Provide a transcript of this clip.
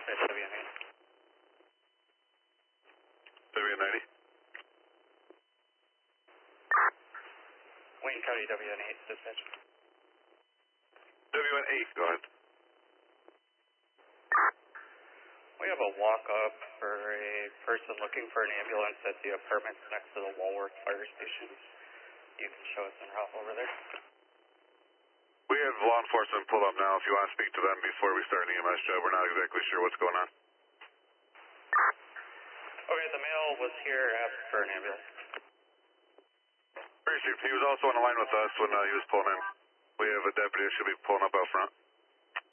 dispatch WN8. WN90. Wayne County WN8 dispatch. WN8, go ahead. We have a walk-up for a person looking for an ambulance at the apartments next to the Walworth Fire Station. You can show us en route over there. We have law enforcement pull up now if you want to speak to them before we start an EMS job. We're not exactly sure what's going on. Okay, the male was here asking for an ambulance. He was also on the line with us when he was pulling in. We have a deputy who should be pulling up out front.